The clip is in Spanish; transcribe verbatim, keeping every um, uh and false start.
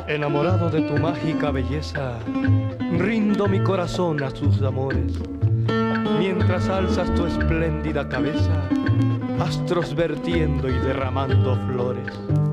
Enamorado de tu mágica belleza, rindo mi corazón a sus amores. Mientras alzas tu espléndida cabeza, astros vertiendo y derramando flores.